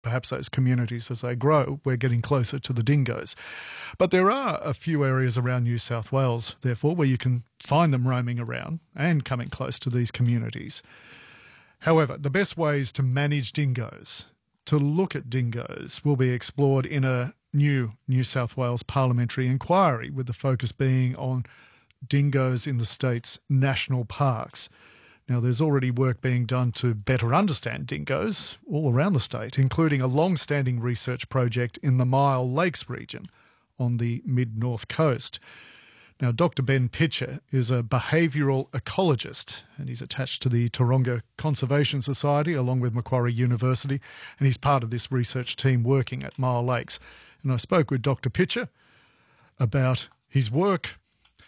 perhaps those communities as they grow, we're getting closer to the dingoes. But there are a few areas around New South Wales, therefore, where you can find them roaming around and coming close to these communities. However, the best ways to manage dingoes, to look at dingoes, will be explored in a new New South Wales parliamentary inquiry, with the focus being on dingoes in the state's national parks. Now, there's already work being done to better understand dingoes all around the state, including a long-standing research project in the Myall Lakes region on the mid-north coast. Now, Dr. Ben Pitcher is a behavioural ecologist, and he's attached to the Taronga Conservation Society along with Macquarie University, and he's part of this research team working at Myall Lakes. And I spoke with Dr. Pitcher about his work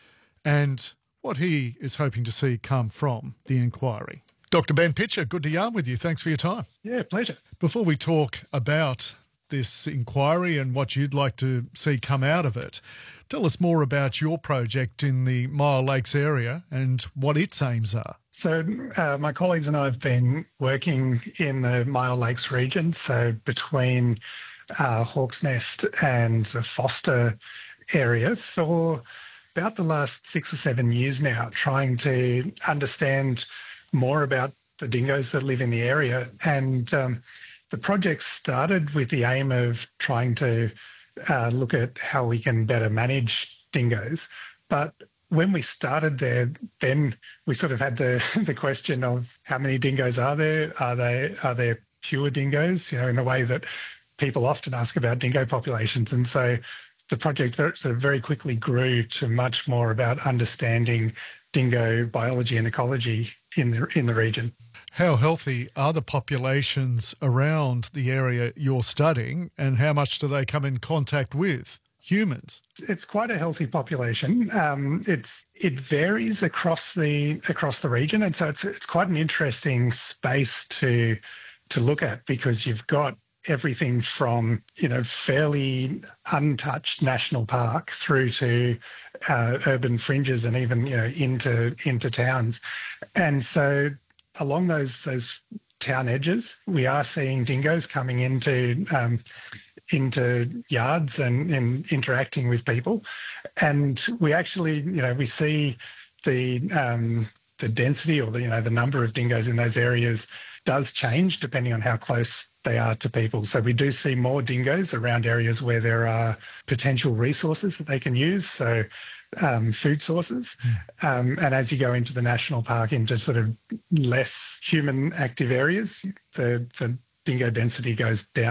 and what he is hoping to see come from the inquiry. Dr. Ben Pitcher, good to yarn with you. Thanks for your time. Yeah, pleasure. Before we talk about this inquiry and what you'd like to see come out of it, tell us more about your project in the Myall Lakes area and what its aims are. So my colleagues and I have been working in the Myall Lakes region, so between Hawk's Nest and the Foster area for about the last 6 or 7 years now, trying to understand more about the dingoes that live in the area. And the project started with the aim of trying to look at how we can better manage dingoes. But when we started there, then we sort of had the question of how many dingoes are there? Are there pure dingoes? You know, in the way that people often ask about dingo populations. And so the project sort of very quickly grew to much more about understanding dingo biology and ecology in the region. How healthy are the populations around the area you're studying, and how much do they come in contact with humans? It's quite a healthy population. It varies across the region, and so it's quite an interesting space to look at, because you've got everything from, you know, fairly untouched national park through to urban fringes and even, you know, into towns. And so along those town edges, we are seeing dingoes coming into yards and interacting with people. And we actually, you know, we see the density or the number of dingoes in those areas does change depending on how close they are to people. So we do see more dingoes around areas where there are potential resources that they can use, so food sources. And as you go into the national park, into sort of less human active areas, the dingo density goes down.